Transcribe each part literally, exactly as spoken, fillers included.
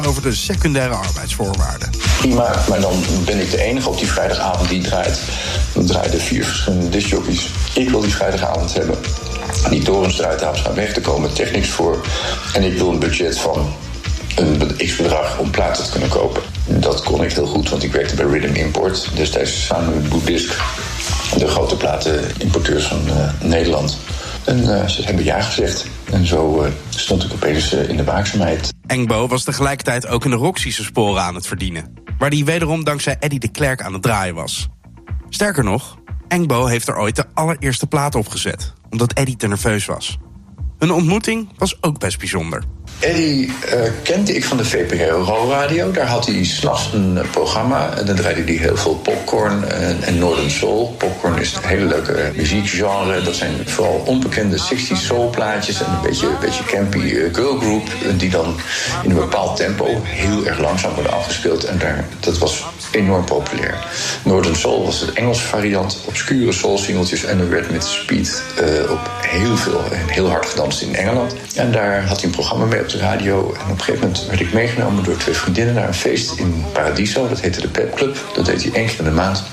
over de secundaire arbeidsvoorwaarden. Prima, maar dan ben ik de enige op die vrijdagavond die draait. Dan draaien er vier verschillende discjockeys. Ik wil die vrijdagavond hebben. Die torens eruit, dames gaan weg, er komen technics voor. En ik wil een budget van een x-bedrag om platen te kunnen kopen. Dat kon ik heel goed, want ik werkte bij Rhythm Import. Destijds samen met Boeddhisk, de grote platenimporteurs van uh, Nederland. En uh, ze hebben ja gezegd. En zo uh, stond ik opeens uh, in de waakzaamheid. Engbo was tegelijkertijd ook in de Roxy's sporen aan het verdienen, waar hij wederom dankzij Eddy de Klerk aan het draaien was. Sterker nog, Engbo heeft er ooit de allereerste plaat opgezet, omdat Eddy te nerveus was. Hun ontmoeting was ook best bijzonder. Eddy uh, kende ik van de V P R O-radio. Daar had hij 's nachts een uh, programma. En dan draaide hij heel veel popcorn en, en Northern Soul. Popcorn is een hele leuke uh, muziekgenre. Dat zijn vooral onbekende zestig soul plaatjes en een beetje, een beetje campy uh, girlgroup. Uh, die dan in een bepaald tempo heel erg langzaam worden afgespeeld. En daar, dat was enorm populair. Northern Soul was het Engelse variant. Obscure soul-singeltjes. En er werd met speed uh, op heel veel en heel hard gedanst in Engeland. En daar had hij een programma mee op de radio. En op een gegeven moment werd ik meegenomen door twee vriendinnen naar een feest in Paradiso. Dat heette de Pep Club. Dat deed hij één keer in de maand.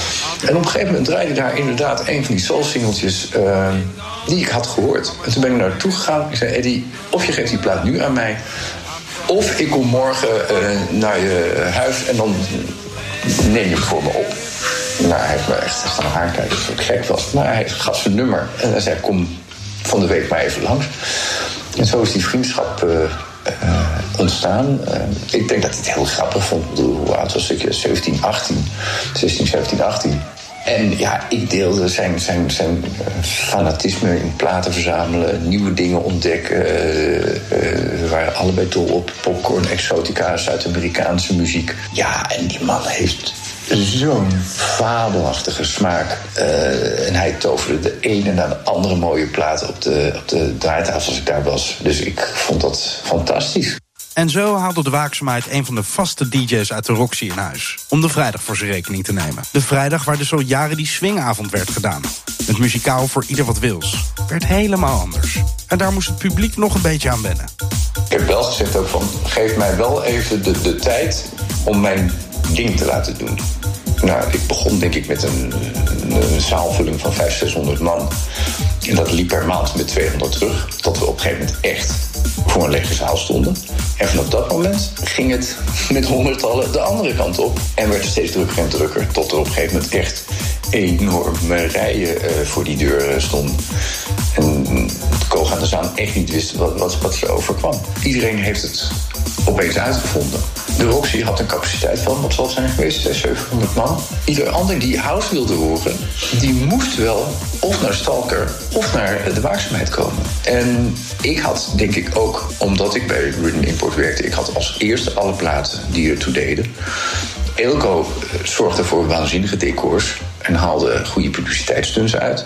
En op een gegeven moment draaide daar inderdaad een van die soul-singeltjes uh, die ik had gehoord. En toen ben ik naar naartoe gegaan. Ik zei, Eddy, of je geeft die plaat nu aan mij, of ik kom morgen uh, naar je huis en dan neem je het voor me op. Nou, hij heeft me echt gaan aankijken of ik gek was. Maar hij gaf zijn nummer en hij zei, kom van de week maar even langs. En zo is die vriendschap uh, uh, ontstaan. Uh, ik denk dat hij het heel grappig vond. Hoe oud was ik? zeventien, achttien. zestien, zeventien, achttien. En ja, ik deelde zijn, zijn, zijn fanatisme in platen verzamelen, nieuwe dingen ontdekken. Uh, uh, we waren allebei dol op popcorn, exotica, Zuid-Amerikaanse muziek. Ja, en die man heeft zo'n fabelachtige smaak. Uh, en hij toverde de ene na de andere mooie plaat op de, op de draaitafel als ik daar was. Dus ik vond dat fantastisch. En zo haalde de waakzaamheid een van de vaste D J's uit de Roxy in huis, om de vrijdag voor zijn rekening te nemen. De vrijdag waar dus al jaren die swingavond werd gedaan. Met muzikaal voor ieder wat wils. Werd helemaal anders. En daar moest het publiek nog een beetje aan wennen. Ik heb wel gezegd ook van, geef mij wel even de, de tijd om mijn ding te laten doen. Nou, ik begon denk ik met een, een, een zaalvulling van vijfhonderd, zeshonderd man. En dat liep per maand met tweehonderd terug. Tot we op een gegeven moment echt voor een lege zaal stonden. En vanaf dat moment ging het met honderdtallen de andere kant op. En werd het steeds drukker en drukker. Tot er op een gegeven moment echt enorme rijen uh, voor die deur uh, stonden. En de kogelgaande zaal echt niet wist wat, wat, wat ze overkwam. Iedereen heeft het opeens uitgevonden. De Roxy had een capaciteit van, wat zal het zijn geweest, zeshonderd, zevenhonderd man. Ieder ander die house wilde horen, die moest wel of naar Stalker of naar de waakzaamheid komen. En ik had, denk ik ook, omdat ik bij Rhythm Import werkte, ik had als eerste alle platen die ertoe deden. Eelco zorgde voor waanzinnige decors en haalde goede publiciteitsstunts uit.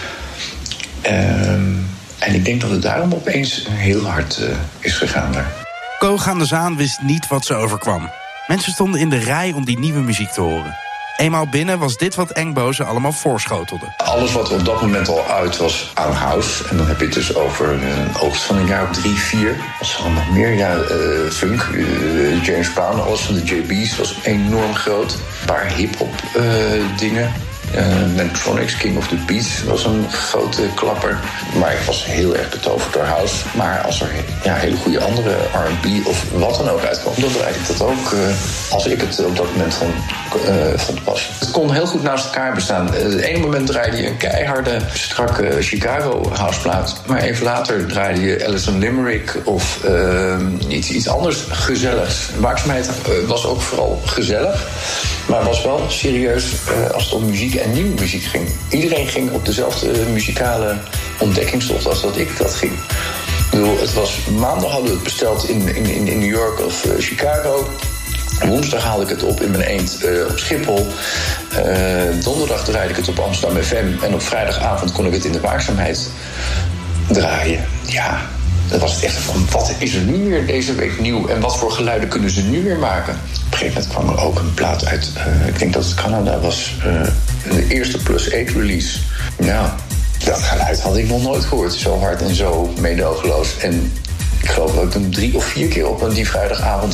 Um, en ik denk dat het daarom opeens heel hard uh, is gegaan daar. Ko Gaande Zaan wist niet wat ze overkwam. Mensen stonden in de rij om die nieuwe muziek te horen. Eenmaal binnen was dit wat Engbo ze allemaal voorschotelde. Alles wat er op dat moment al uit was aan house. En dan heb je het dus over een oogst van een jaar of drie, vier. Was er nog meer? Ja, uh, funk, uh, James Brown, alles van de J B's was enorm groot. Een paar hip-hop uh, dingen. Uh, Mantronics, King of the Beats was een grote klapper. Maar ik was heel erg betoverd door house. Maar als er ja, hele goede andere R en B of wat dan ook uitkwam, dan draaide ik dat ook uh, als ik het op dat moment vond, uh, vond passen. Het kon heel goed naast elkaar bestaan. Uh, het ene moment draaide je een keiharde, strakke Chicago houseplaat. Maar even later draaide je Alison Limerick of uh, iets, iets anders gezelligs. Waakzaamheid uh, was ook vooral gezellig. Maar was wel serieus uh, als het om muziek en nieuwe muziek ging. Iedereen ging op dezelfde muzikale ontdekkingstocht als dat ik dat ging. Ik bedoel, het was, maandag hadden we het besteld in, in, in New York of uh, Chicago. Woensdag haalde ik het op in mijn eend uh, op Schiphol. Uh, donderdag draaide ik het op Amsterdam F M. En op vrijdagavond kon ik het in de waakzaamheid draaien. Ja, dat was het echt van, wat is er nu weer deze week nieuw? En wat voor geluiden kunnen ze nu weer maken? Op een gegeven moment kwam er ook een plaat uit, uh, ik denk dat het Canada was, uh, de eerste plus acht release. Nou, dat geluid had ik nog nooit gehoord. Zo hard en zo meedogenloos. En ik geloof dat ik hem drie of vier keer op een die vrijdagavond